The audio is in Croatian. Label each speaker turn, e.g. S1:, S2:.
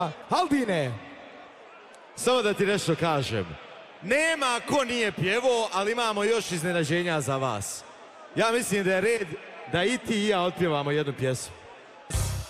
S1: Aldine.
S2: Samo da ti nešto kažem. Nema ko nije pjevao, ali imamo još iznenađenja za vas. Ja mislim da je red da i ti i ja otpjevamo jednu pjesmu.